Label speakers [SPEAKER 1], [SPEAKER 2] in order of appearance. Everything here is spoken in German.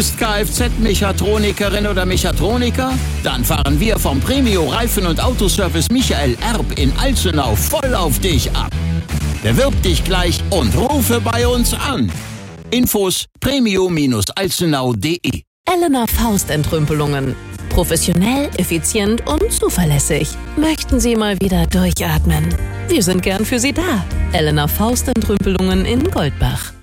[SPEAKER 1] Kfz-Mechatronikerin oder Mechatroniker? Dann fahren wir vom Premio Reifen- und Autoservice Michael Erb in Alzenau voll auf dich ab. Bewirb dich gleich und rufe bei uns an. Infos premio-alzenau.de.
[SPEAKER 2] Elena Faust Entrümpelungen. Professionell, effizient und zuverlässig. Möchten Sie mal wieder durchatmen? Wir sind gern für Sie da. Elena Faust Entrümpelungen in Goldbach.